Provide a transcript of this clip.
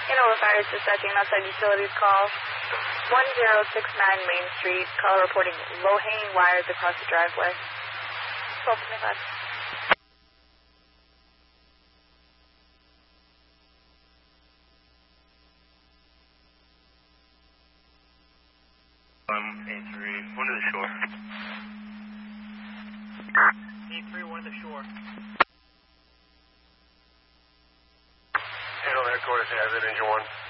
Hanover Fire dispatching outside utilities call. 1069 Main Street. Call reporting low-hanging wires across the driveway. 1225. A3, one to the shore. A3, one to the shore. Handle headquarters, hazard, engine 1.